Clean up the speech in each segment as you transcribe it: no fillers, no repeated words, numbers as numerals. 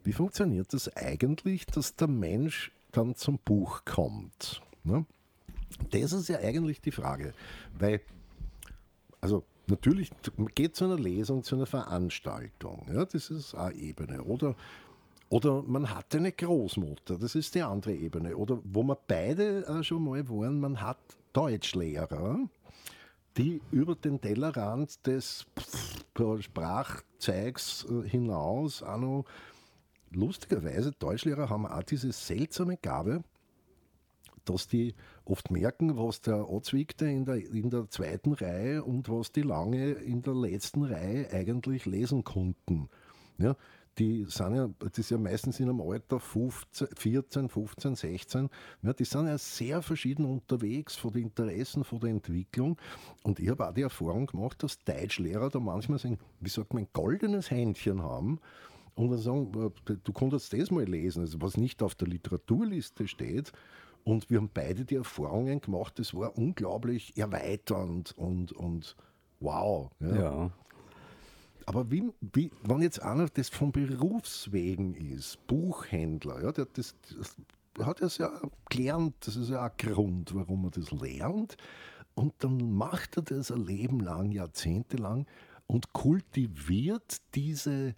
wie funktioniert das eigentlich, dass der Mensch dann zum Buch kommt? Ne? Das ist ja eigentlich die Frage, weil, also natürlich, man geht zu einer Lesung, zu einer Veranstaltung, ja, das ist eine Ebene, oder man hat eine Großmutter, das ist die andere Ebene, oder wo wir beide schon mal waren, man hat Deutschlehrer, die über den Tellerrand des Sprachzeugs hinaus auch noch, lustigerweise, Deutschlehrer haben auch diese seltsame Gabe, dass die oft merken, was der Anzwickte in der zweiten Reihe und was die Lange in der letzten Reihe eigentlich lesen konnten. Ja, die sind ja, das ist ja meistens in einem Alter 14, 15, 16, ja, die sind ja sehr verschieden unterwegs von den Interessen, von der Entwicklung. Und ich habe auch die Erfahrung gemacht, dass Deutschlehrer da manchmal so ein, wie sagt man, ein goldenes Händchen haben und dann sagen, du konntest das mal lesen, also was nicht auf der Literaturliste steht. Und wir haben beide die Erfahrungen gemacht, das war unglaublich erweiternd und wow. Ja. Aber wenn jetzt einer das von Berufswegen ist, Buchhändler, ja, das hat er es ja gelernt, das ist ja ein Grund, warum er das lernt. Und dann macht er das ein Leben lang, jahrzehntelang und kultiviert diese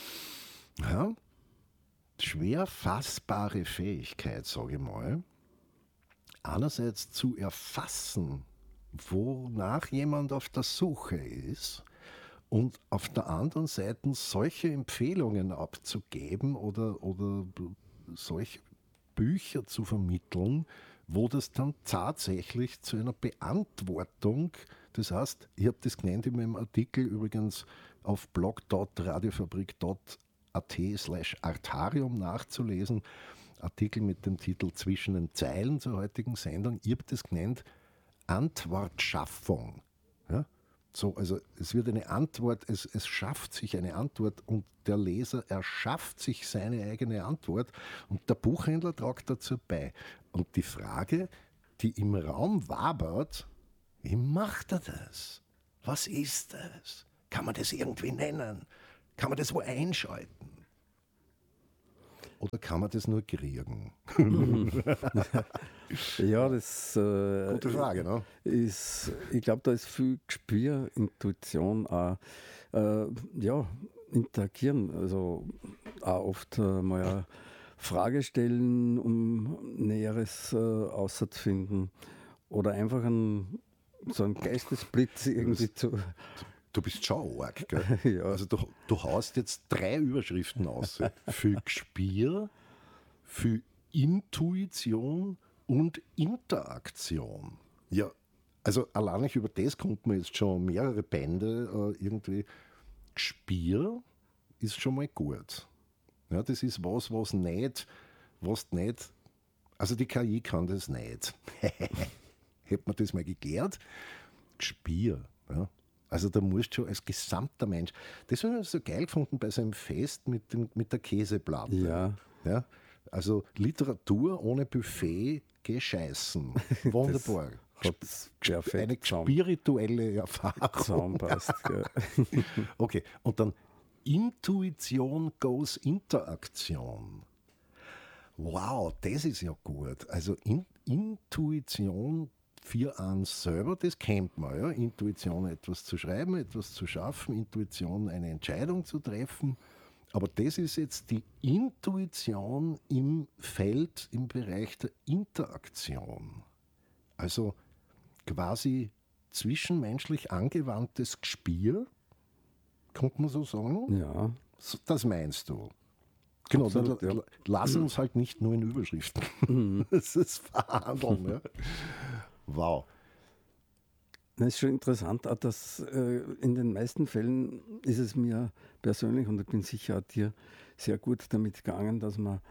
schwer fassbare Fähigkeit, sage ich mal, einerseits zu erfassen, wonach jemand auf der Suche ist, und auf der anderen Seite solche Empfehlungen abzugeben oder solche Bücher zu vermitteln, wo das dann tatsächlich zu einer Beantwortung, das heißt, ich habe das genannt in meinem Artikel übrigens auf blog.radiofabrik.at/Artarium nachzulesen, Artikel mit dem Titel Zwischen den Zeilen zur heutigen Sendung, ich habe das genannt Antwortschaffung. Ja? So, also es wird eine Antwort, es schafft sich eine Antwort und der Leser erschafft sich seine eigene Antwort und der Buchhändler tragt dazu bei. Und die Frage, die im Raum wabert, wie macht er das? Was ist das? Kann man das irgendwie nennen? Kann man das wo einschalten? Oder kann man das nur kriegen? Ja, das Gute Frage, ne? ich glaube, da ist viel Gespür, Intuition, auch, interagieren. Also auch oft mal eine Frage stellen, um Näheres auszufinden. Oder einfach so einen Geistesblitz irgendwie zu. Du bist schon arg, gell? Ja. Also du haust jetzt 3 Überschriften aus. Für Gespür, für Intuition und Interaktion. Ja, also allein über das kommt man jetzt schon mehrere Bände irgendwie. Gespür ist schon mal gut. Ja, das ist was nicht, also die KI kann das nicht. Hätte man das mal geklärt? Gespür, ja. Also da musst du schon als gesamter Mensch, das habe ich so geil gefunden bei seinem Fest mit der Käseplatte. Ja. Ja, also Literatur ohne Buffet, gescheißen. Wunderbar. Hat's perfekt Eine spirituelle Erfahrung. Zusammenpasst. Ja. Okay, und dann Intuition goes Interaktion. Wow, das ist ja gut. Also Intuition für uns selber, das kennt man. Ja? Intuition, etwas zu schreiben, etwas zu schaffen, Intuition, eine Entscheidung zu treffen. Aber das ist jetzt die Intuition im Feld, im Bereich der Interaktion. Also quasi zwischenmenschlich angewandtes Gespür, könnte man so sagen? Ja. Das meinst du? Genau, Absolut, dann ja. lass uns halt nicht nur in Überschriften. Das ist verhandeln. Ja. Wow. Es ist schon interessant, auch dass in den meisten Fällen ist es mir persönlich, und ich bin sicher auch dir, sehr gut damit gegangen, dass man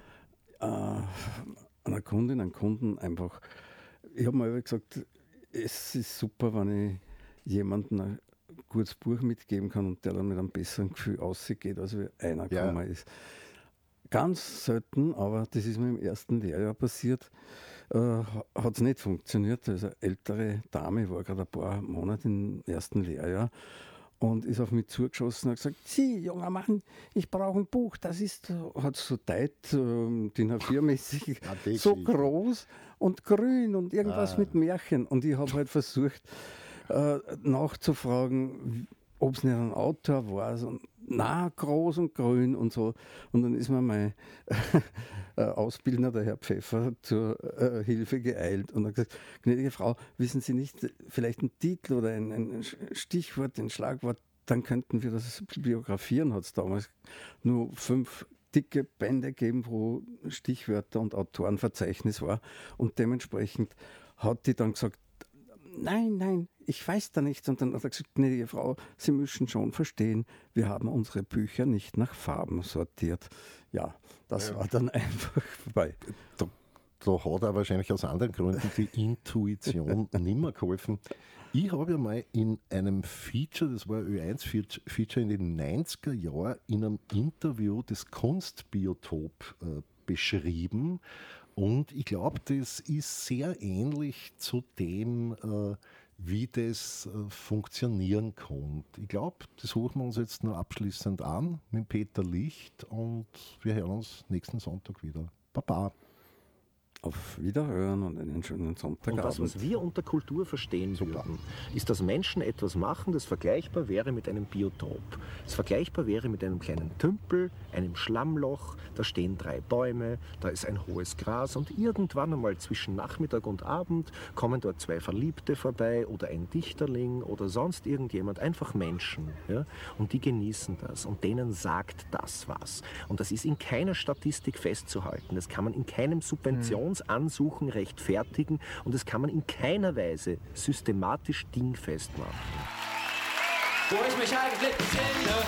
einer Kundin, einem Kunden einfach, ich habe mal gesagt, es ist super, wenn ich jemandem ein gutes Buch mitgeben kann und der dann mit einem besseren Gefühl ausgeht, als wie einer gekommen ist. Ganz selten, aber das ist mir im ersten Lehrjahr passiert, hat es nicht funktioniert. Also eine ältere Dame war gerade ein paar Monate im ersten Lehrjahr und ist auf mich zugeschossen und hat gesagt, Sie, junger Mann, ich brauche ein Buch, das ist, hat so Teit, DIN A4-mäßig, so groß und grün und irgendwas mit Märchen. Und ich habe halt versucht nachzufragen, ob es nicht ein Autor war. So, na, groß und grün und so. Und dann ist mir mein Ausbildner, der Herr Pfeffer, zur Hilfe geeilt und hat gesagt, gnädige Frau, wissen Sie nicht, vielleicht ein Titel oder ein Stichwort, ein Schlagwort, dann könnten wir das biografieren, hat es damals nur 5 dicke Bände gegeben, wo Stichwörter und Autorenverzeichnis war. Und dementsprechend hat die dann gesagt, nein, ich weiß da nichts. Und dann hat er gesagt, gnädige Frau, Sie müssen schon verstehen, wir haben unsere Bücher nicht nach Farben sortiert. Ja, das war dann einfach vorbei. Da hat er wahrscheinlich aus anderen Gründen die Intuition nicht mehr geholfen. Ich habe ja mal in einem Feature, das war Ö1-Feature in den 90er Jahren, in einem Interview das Kunstbiotop beschrieben. Und ich glaube, das ist sehr ähnlich zu dem, wie das funktionieren kann. Ich glaube, das hören wir uns jetzt noch abschließend an mit Peter Licht und wir hören uns nächsten Sonntag wieder. Baba. Auf Wiederhören und einen schönen Sonntagabend. Und das, was wir unter Kultur verstehen würden, ist, dass Menschen etwas machen, das vergleichbar wäre mit einem Biotop. Das vergleichbar wäre mit einem kleinen Tümpel, einem Schlammloch, da stehen 3 Bäume, da ist ein hohes Gras und irgendwann einmal zwischen Nachmittag und Abend kommen dort 2 Verliebte vorbei oder ein Dichterling oder sonst irgendjemand, einfach Menschen. Ja? Und die genießen das und denen sagt das was. Und das ist in keiner Statistik festzuhalten, das kann man in keinem Subventionsansuchen rechtfertigen und das kann man in keiner Weise systematisch dingfest machen. Wo ich mich eigentlich befinde,